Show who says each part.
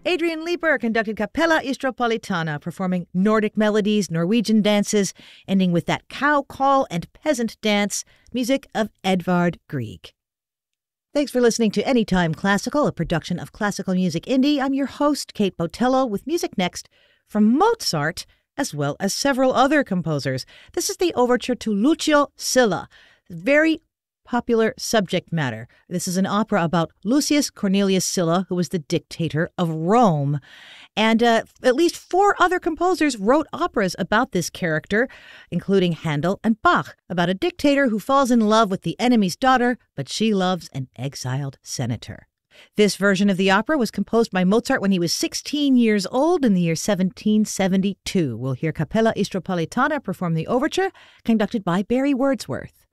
Speaker 1: Adrian Leeper conducted Capella Istropolitana, performing Nordic melodies, Norwegian dances, ending with that cow call and peasant dance, music of Edvard Grieg. Thanks for listening to Anytime Classical, a production of Classical Music Indie. I'm your host, Kate Botello, with music next from Mozart, as well as several other composers. This is the overture to Lucio Silla, very popular subject matter. This is an opera about Lucius Cornelius Sylla, who was the dictator of Rome. And at least 4 other composers wrote operas about this character, including Handel and Bach, about a dictator who falls in love with the enemy's daughter, but she loves an exiled senator. This version of the opera was composed by Mozart when he was 16 years old in the year 1772. We'll hear Capella Istropolitana perform the overture, conducted by Barry Wordsworth.